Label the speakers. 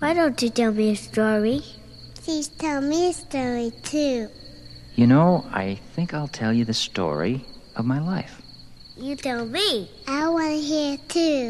Speaker 1: Why don't you tell me a story? Please tell me a story, too.
Speaker 2: You know, I think I'll tell you the story of my life.
Speaker 1: You tell me. I want to hear, too.